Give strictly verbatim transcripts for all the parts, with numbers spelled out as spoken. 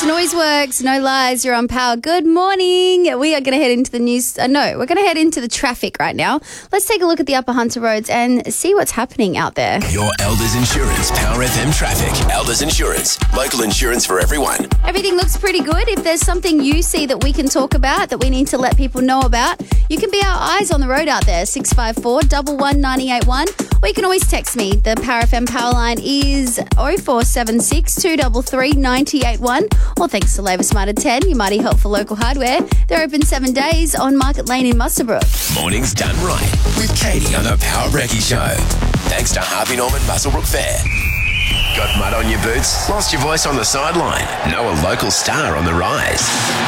Noise Works, no lies, you're on Power. Good morning. We are going to head into the news. Uh, no, we're going to head into the traffic right now. Let's take a look at the Upper Hunter roads and see what's happening out there. Your Elders Insurance Power F M traffic. Elders Insurance, local insurance for everyone. Everything looks pretty good. If there's something you see that we can talk about, that we need to let people know about, you can be our eyes on the road out there. six five four, one one nine eight one. Or you can always text me. The Power F M power line is oh four seven six, two three three, nine oh eight one. Or thanks to Labour Smarter ten, your mighty helpful local hardware. They're open seven days on Market Lane in Muswellbrook. Mornings done right with Katie on the Power Brekkie Show. Thanks to Harvey Norman Muswellbrook Fair. Got mud on your boots? Lost your voice on the sideline? Know a local star on the rise?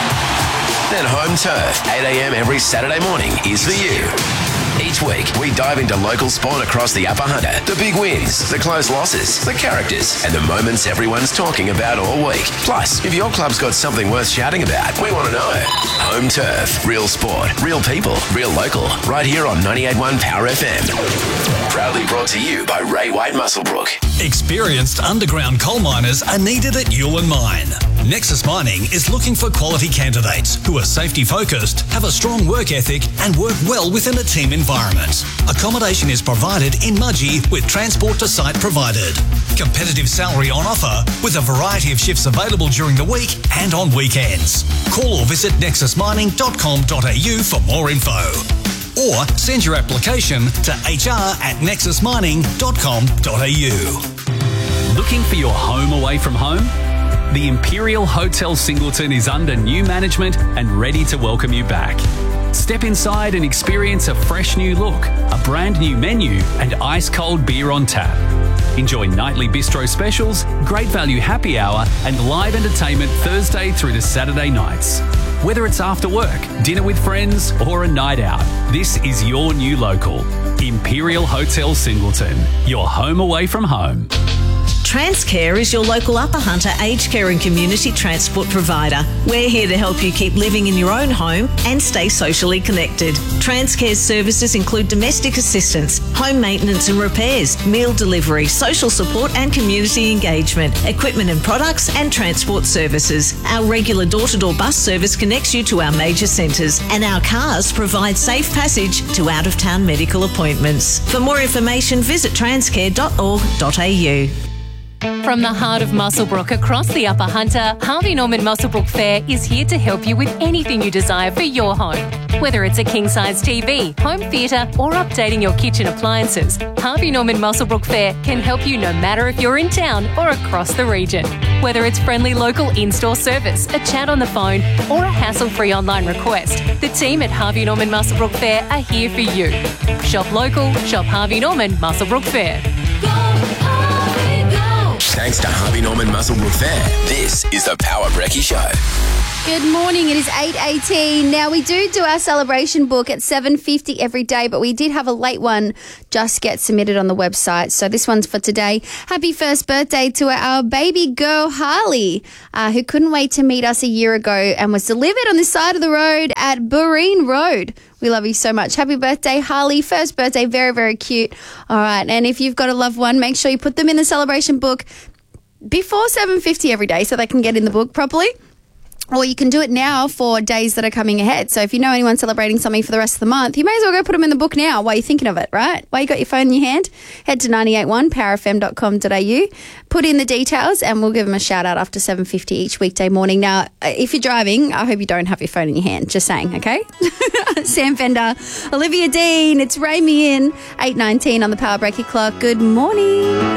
Then Home Turf, eight a.m. every Saturday morning is for you. Each week, we dive into local sport across the Upper Hunter, the big wins, the close losses, the characters, and the moments everyone's talking about all week. Plus, if your club's got something worth shouting about, we want to know. Home Turf, real sport, real people, real local, right here on ninety-eight point one Power F M. Proudly brought to you by Ray White Muswellbrook. Experienced underground coal miners are needed at Yulin Mine. Nexus Mining is looking for quality candidates who are safety focused, have a strong work ethic and work well within a team environment. Accommodation is provided in Mudgee with transport to site provided. Competitive salary on offer with a variety of shifts available during the week and on weekends. Call or visit nexus mining dot com dot a u for more info. Or send your application to h r at nexus mining dot com dot a u. Looking for your home away from home? The Imperial Hotel Singleton is under new management and ready to welcome you back. Step inside and experience a fresh new look, a brand new menu and ice-cold beer on tap. Enjoy nightly bistro specials, great value happy hour and live entertainment Thursday through to Saturday nights. Whether it's after work, dinner with friends or a night out, this is your new local. Imperial Hotel Singleton, your home away from home. Transcare is your local Upper Hunter aged care and community transport provider. We're here to help you keep living in your own home and stay socially connected. Transcare's services include domestic assistance, home maintenance and repairs, meal delivery, social support and community engagement, equipment and products and transport services. Our regular door-to-door bus service connects you to our major centres and our cars provide safe passage to out-of-town medical appointments. For more information, visit transcare dot org dot a u. From the heart of Muswellbrook across the Upper Hunter, Harvey Norman Muswellbrook Fair is here to help you with anything you desire for your home. Whether it's a king-size T V, home theatre or updating your kitchen appliances, Harvey Norman Muswellbrook Fair can help you no matter if you're in town or across the region. Whether it's friendly local in-store service, a chat on the phone or a hassle-free online request, the team at Harvey Norman Muswellbrook Fair are here for you. Shop local, shop Harvey Norman Muswellbrook Fair. Thanks to Harvey Norman Muswellbrook Fair, this is the Power Brekkie Show. Good morning. It is eight eighteen. Now, we do do our celebration book at seven fifty every day, but we did have a late one just get submitted on the website. So this one's for today. Happy first birthday to our baby girl, Harley, uh, who couldn't wait to meet us a year ago and was delivered on the side of the road at Bureen Road. We love you so much. Happy birthday, Harley. First birthday. Very, very cute. All right. And if you've got a loved one, make sure you put them in the celebration book before seven fifty every day so they can get in the book properly. Or you can do it now for days that are coming ahead. So if you know anyone celebrating something for the rest of the month, you may as well go put them in the book now while you're thinking of it, right? While you got your phone in your hand, head to ninety-eight point one power f m dot com dot a u, put in the details and we'll give them a shout out after seven fifty each weekday morning. Now, if you're driving, I hope you don't have your phone in your hand. Just saying, okay? Sam Fender, Olivia Dean, it's Ray Me In, eight nineteen on the Power Brekkie clock. Good morning.